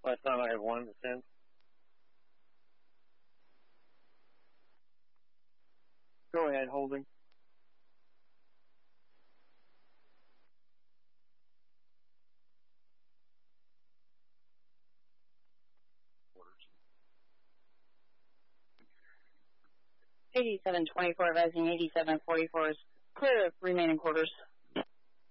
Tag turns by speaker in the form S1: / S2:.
S1: Last time I had 1 to 10. Go ahead, holding.
S2: Orders.
S3: 8724, advising 8744 is clear of remaining quarters.